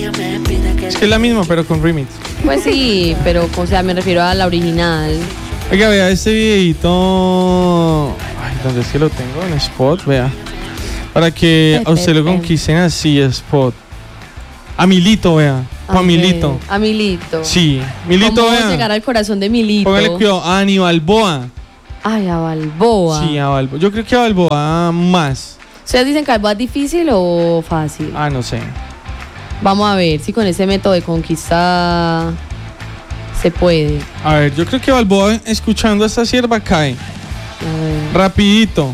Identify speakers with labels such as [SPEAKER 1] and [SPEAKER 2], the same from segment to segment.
[SPEAKER 1] Es que es la misma, pero con remix.
[SPEAKER 2] Pues sí, pero o sea, me refiero a la original.
[SPEAKER 1] Oiga, vea este videito. Ay, ¿dónde es que lo tengo? En Spot, vea. Para que a usted lo conquisten así, Spot. A Milito, vea. A Milito.
[SPEAKER 2] A Milito.
[SPEAKER 1] Sí, Milito,
[SPEAKER 2] ¿Cómo
[SPEAKER 1] vea.
[SPEAKER 2] llegar al corazón de Milito?
[SPEAKER 1] Póngale cuidado a Aníbal Boa.
[SPEAKER 2] Ay, a Balboa.
[SPEAKER 1] Sí, a Balboa. Yo creo que a Balboa más.
[SPEAKER 2] ¿Ustedes dicen que Balboa es difícil o fácil?
[SPEAKER 1] Ah, no sé.
[SPEAKER 2] Vamos a ver si con ese método de conquista se puede.
[SPEAKER 1] A ver, yo creo que Balboa escuchando a esta sierva cae.
[SPEAKER 2] A ver.
[SPEAKER 1] Rapidito.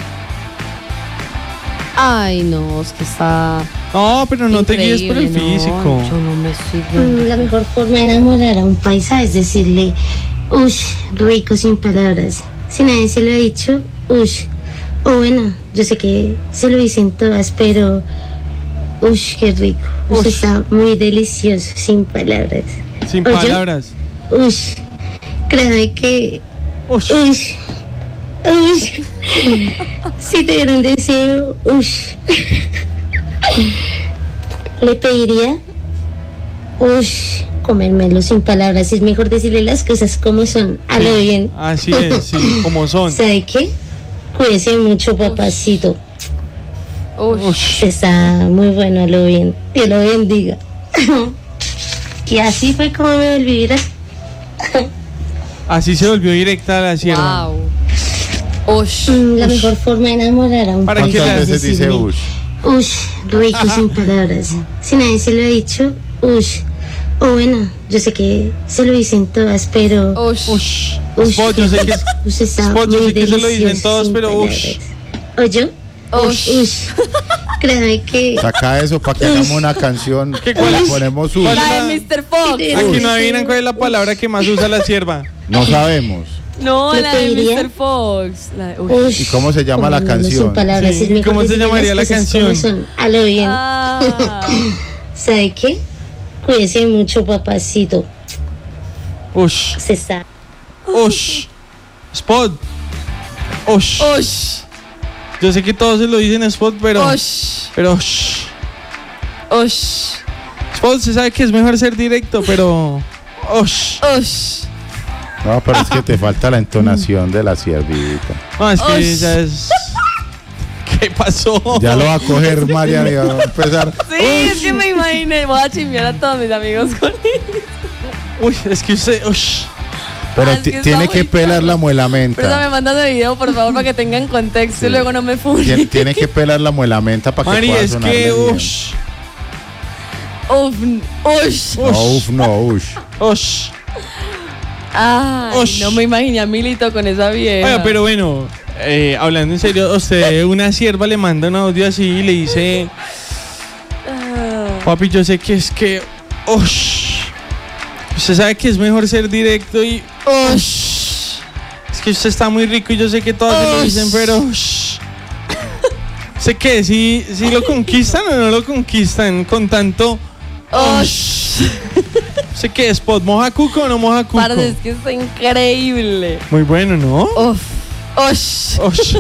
[SPEAKER 2] Ay, no, es que está...
[SPEAKER 1] No, pero no te guíes por el
[SPEAKER 2] increíble,
[SPEAKER 1] físico.
[SPEAKER 2] Yo no me estoy viendo.
[SPEAKER 3] La mejor forma de enamorar a un paisa es decirle, ush, rico sin palabras. Si nadie se lo ha dicho, ush. O bueno, yo sé que se lo dicen todas, pero ush, qué rico. Ush, está muy delicioso, sin palabras.
[SPEAKER 1] Sin
[SPEAKER 3] ¿Oye?
[SPEAKER 1] palabras.
[SPEAKER 3] Ush, créeme que
[SPEAKER 1] Ush.
[SPEAKER 3] ush, ush. Si te dieron deseo, ush. Le pediría, ush, comérmelo sin palabras. Es mejor decirle las cosas como son, a lo bien.
[SPEAKER 1] Así es, sí, como son.
[SPEAKER 3] ¿Sabe qué? Cuídese mucho, papacito.
[SPEAKER 2] Ush.
[SPEAKER 3] Está muy bueno, a lo bien. Dios lo bendiga. Y así fue como me volví a ir.
[SPEAKER 1] Así se volvió directa la sierva.
[SPEAKER 2] Wow. Ush.
[SPEAKER 3] La mejor forma de enamorar a un
[SPEAKER 1] ¿Para qué
[SPEAKER 3] paisa
[SPEAKER 1] le
[SPEAKER 3] es
[SPEAKER 4] veces dice
[SPEAKER 3] decirle,
[SPEAKER 4] ush?
[SPEAKER 3] ush, rico sin palabras. Si nadie se lo ha dicho, ush. O bueno, yo sé que se lo dicen todas, pero
[SPEAKER 2] Ush.
[SPEAKER 1] Ush.
[SPEAKER 3] ush,
[SPEAKER 1] Spot, yo sé que,
[SPEAKER 3] ush, está
[SPEAKER 1] Spot, yo
[SPEAKER 3] muy
[SPEAKER 1] sé que se lo dicen
[SPEAKER 3] delicioso,
[SPEAKER 1] todos,
[SPEAKER 3] sin
[SPEAKER 1] pero
[SPEAKER 3] palabras.
[SPEAKER 1] ush.
[SPEAKER 3] ¿Oye?
[SPEAKER 2] Ush.
[SPEAKER 3] Ush. Créame que
[SPEAKER 4] Saca eso para que hagamos una canción.
[SPEAKER 1] ¿Qué, cuál
[SPEAKER 4] Le
[SPEAKER 1] es?
[SPEAKER 4] ponemos ush.
[SPEAKER 1] ¿Cuál
[SPEAKER 2] La de Mr. Fox.
[SPEAKER 1] Aquí no adivinan cuál es la palabra que más usa la sierva.
[SPEAKER 4] No sabemos.
[SPEAKER 2] No,
[SPEAKER 3] ¿Qué
[SPEAKER 2] la de
[SPEAKER 3] pediría?
[SPEAKER 2] Mr. Fox. La de... Ush.
[SPEAKER 3] ush,
[SPEAKER 4] ¿Y cómo se llama la
[SPEAKER 3] comérmelo
[SPEAKER 4] canción?
[SPEAKER 3] sin palabras,
[SPEAKER 1] Sí,
[SPEAKER 3] es mejor
[SPEAKER 1] ¿cómo se
[SPEAKER 3] decirle
[SPEAKER 1] llamaría
[SPEAKER 3] las
[SPEAKER 1] la
[SPEAKER 3] cosas como
[SPEAKER 1] canción?
[SPEAKER 3] son, a lo bien.
[SPEAKER 2] Ah.
[SPEAKER 3] ¿Sabe qué? Cuídese mucho, papacito.
[SPEAKER 1] Ush.
[SPEAKER 3] Se está.
[SPEAKER 1] Ush. Spot. Ush.
[SPEAKER 2] Ush.
[SPEAKER 1] Yo sé que todos se lo dicen Spot, pero.
[SPEAKER 2] Ush.
[SPEAKER 1] Pero. Ush.
[SPEAKER 2] Ush.
[SPEAKER 1] Spot, se sabe que es mejor ser directo, pero. Ush.
[SPEAKER 2] Ush.
[SPEAKER 4] No, pero es que te falta la entonación de la siervita.
[SPEAKER 1] No, es que
[SPEAKER 2] Ush.
[SPEAKER 1] ya es. ¿Qué pasó?
[SPEAKER 4] Ya lo va a coger Mariana y va a empezar.
[SPEAKER 2] Sí, es que me imaginé. Voy a chismear a todos mis amigos con eso.
[SPEAKER 1] Uy, es que usted. Ush.
[SPEAKER 4] Pero
[SPEAKER 2] es que está
[SPEAKER 4] tiene
[SPEAKER 2] muy
[SPEAKER 4] que pelar
[SPEAKER 2] caro.
[SPEAKER 4] la
[SPEAKER 2] Pero me
[SPEAKER 4] muelamenta.
[SPEAKER 2] mandas el video, por favor, para que tengan contexto y luego no me funen.
[SPEAKER 4] Tiene que pelar la muelamenta para que
[SPEAKER 1] Mari,
[SPEAKER 4] pueda
[SPEAKER 1] es
[SPEAKER 4] sonarle
[SPEAKER 1] que.
[SPEAKER 4] bien.
[SPEAKER 1] Ush.
[SPEAKER 2] Ush.
[SPEAKER 4] No, uf, no, ush.
[SPEAKER 1] Ush.
[SPEAKER 2] Ay,
[SPEAKER 1] Ush.
[SPEAKER 2] no me imaginé a Milito con esa vieja.
[SPEAKER 1] Oiga, pero bueno, hablando en serio, usted una sierva le manda un audio así y le dice,
[SPEAKER 2] Ah.
[SPEAKER 1] papi, yo sé que es que, ush, usted sabe que es mejor ser directo y, ush, es que usted está muy rico y yo sé que todos se lo dicen, pero, ush, sé que si lo conquistan o no lo conquistan con tanto,
[SPEAKER 2] Ush.
[SPEAKER 1] sé que Spot, moja cuco o no moja cuco.
[SPEAKER 2] Parce, es que está increíble.
[SPEAKER 1] Muy bueno, ¿no?
[SPEAKER 2] Uf. Ush.
[SPEAKER 1] Osh.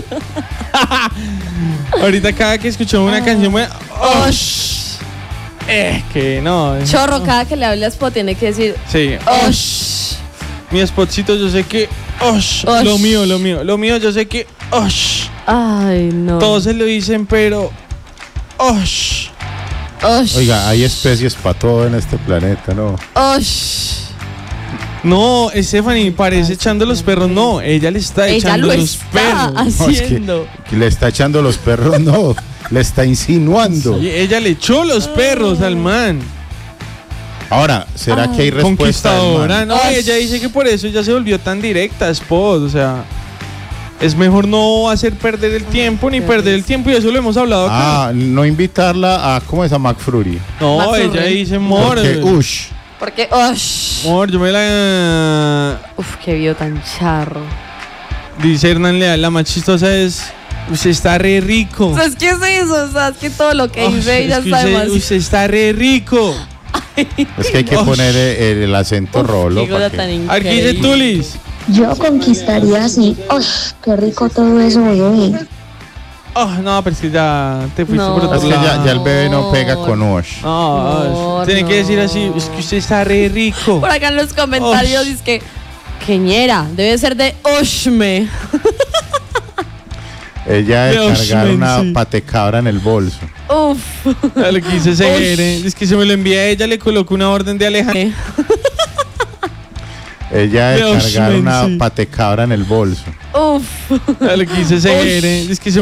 [SPEAKER 1] Ahorita cada que escuchamos una canción, bueno, osh. Que no.
[SPEAKER 2] Chorro, cada que le hable a Spot tiene que decir
[SPEAKER 1] Sí.
[SPEAKER 2] Ush.
[SPEAKER 1] Mi Spotcito, yo sé que. Osh.
[SPEAKER 2] Osh.
[SPEAKER 1] Lo mío, yo sé que. Osh.
[SPEAKER 2] Ay, no.
[SPEAKER 1] Todos se lo dicen, pero. Osh.
[SPEAKER 2] Ush.
[SPEAKER 4] Oiga, hay especies para todo en este planeta, ¿no?
[SPEAKER 2] Ush.
[SPEAKER 1] No, Stephanie parece echando los perros. No, ella le está
[SPEAKER 2] Ella
[SPEAKER 1] echando
[SPEAKER 2] lo
[SPEAKER 1] los
[SPEAKER 2] está
[SPEAKER 1] perros.
[SPEAKER 4] No, es que
[SPEAKER 2] haciendo.
[SPEAKER 4] le está echando los perros, no. Le está insinuando.
[SPEAKER 1] Y ella le echó los perros al man.
[SPEAKER 4] Ahora, ¿será que hay respuesta del
[SPEAKER 1] Conquistadora.
[SPEAKER 4] man?
[SPEAKER 1] No,
[SPEAKER 2] Osh.
[SPEAKER 1] ella dice que por eso ya se volvió tan directa, Spot. O sea, es mejor no hacer perder el tiempo ni perder el tiempo. Y eso lo hemos hablado acá.
[SPEAKER 4] Ah, no invitarla a, ¿cómo es a McFlurry?
[SPEAKER 1] No,
[SPEAKER 2] Max
[SPEAKER 1] ella
[SPEAKER 2] Urrey.
[SPEAKER 1] dice, mor.
[SPEAKER 4] Porque, ush.
[SPEAKER 2] Porque Ush.
[SPEAKER 1] Mor, yo me la.
[SPEAKER 2] Uf, qué video tan charro.
[SPEAKER 1] Dice Hernán Leal, la más chistosa es. Usted está re rico.
[SPEAKER 2] ¿Sabes qué es eso? O sea, es que todo lo que
[SPEAKER 1] Ush,
[SPEAKER 2] dice ella
[SPEAKER 1] es que
[SPEAKER 2] está demasiado.
[SPEAKER 1] usted está re rico.
[SPEAKER 4] Es que hay que
[SPEAKER 1] Ush.
[SPEAKER 4] poner el acento rolo.
[SPEAKER 2] Qué cosa
[SPEAKER 4] para que-
[SPEAKER 2] tan
[SPEAKER 1] A ver, ¿qué dice
[SPEAKER 2] increíble.
[SPEAKER 1] Tulis?
[SPEAKER 5] Yo conquistaría así. ¡Uy, qué rico todo eso, bebé!
[SPEAKER 1] Oh, no, pero es que ya te fuiste
[SPEAKER 2] No.
[SPEAKER 1] por otro
[SPEAKER 4] Es que
[SPEAKER 1] lado.
[SPEAKER 4] ya el bebé no pega con ush.
[SPEAKER 1] No,
[SPEAKER 2] No,
[SPEAKER 1] tiene que decir
[SPEAKER 2] no.
[SPEAKER 1] así, es que usted está re rico.
[SPEAKER 2] Por acá en los comentarios
[SPEAKER 1] Ush.
[SPEAKER 2] dice que queñera, debe ser de Oshme.
[SPEAKER 4] Ella de
[SPEAKER 1] Dios,
[SPEAKER 4] cargar una
[SPEAKER 1] sí.
[SPEAKER 4] patecabra en el bolso.
[SPEAKER 2] Uf.
[SPEAKER 1] Ya le quise seguir, es que se me lo envía a ella, le colocó una orden de alejamiento.
[SPEAKER 4] Ella de
[SPEAKER 1] Dios,
[SPEAKER 4] cargar una
[SPEAKER 1] sí.
[SPEAKER 4] patecabra en el bolso.
[SPEAKER 2] Uf.
[SPEAKER 1] Ya le quise seguir, es que se